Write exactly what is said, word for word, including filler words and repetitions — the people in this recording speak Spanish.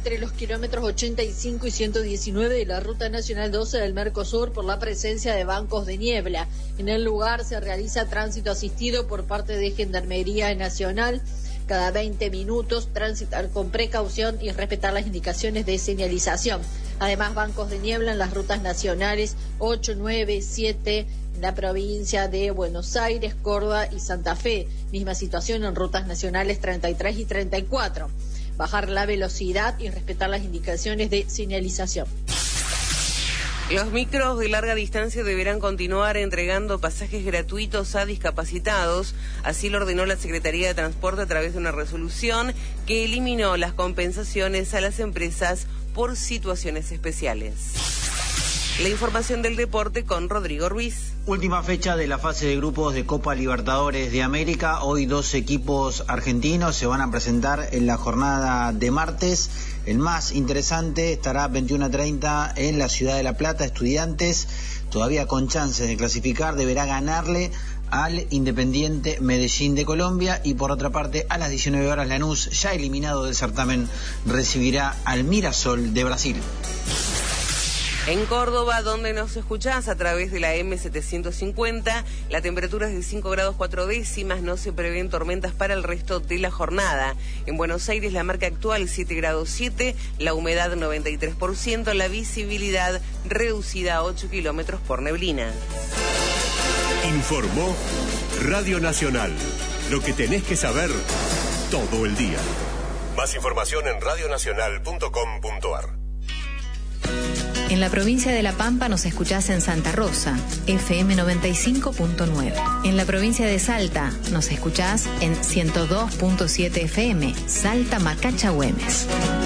entre los kilómetros ochenta y cinco y ciento diecinueve de la Ruta Nacional doce del Mercosur por la presencia de bancos de niebla. En el lugar se realiza tránsito asistido por parte de Gendarmería Nacional. Cada veinte minutos, transitar con precaución y respetar las indicaciones de señalización. Además, bancos de niebla en las rutas nacionales ocho, nueve, siete, en la provincia de Buenos Aires, Córdoba y Santa Fe. Misma situación en rutas nacionales treinta y tres y treinta y cuatro. Bajar la velocidad y respetar las indicaciones de señalización. Los micros de larga distancia deberán continuar entregando pasajes gratuitos a discapacitados. Así lo ordenó la Secretaría de Transporte a través de una resolución que eliminó las compensaciones a las empresas por situaciones especiales. La información del deporte con Rodrigo Ruiz. Última fecha de la fase de grupos de Copa Libertadores de América. Hoy dos equipos argentinos se van a presentar en la jornada de martes. El más interesante estará veintiuno a treinta en la ciudad de La Plata. Estudiantes, todavía con chances de clasificar, deberá ganarle al Independiente Medellín de Colombia. Y por otra parte, a las diecinueve horas, Lanús, ya eliminado del certamen, recibirá al Mirasol de Brasil. En Córdoba, donde nos escuchás a través de la eme setecientos cincuenta, la temperatura es de cinco grados cuatro décimas, no se prevén tormentas para el resto de la jornada. En Buenos Aires, la marca actual siete grados siete, la humedad noventa y tres por ciento, la visibilidad reducida a ocho kilómetros por neblina. Informó Radio Nacional, lo que tenés que saber todo el día. Más información en radio nacional punto com punto ar. En la provincia de La Pampa nos escuchás en Santa Rosa, efe eme noventa y cinco punto nueve. En la provincia de Salta nos escuchás en ciento dos punto siete efe eme, Salta Macacha Güemes.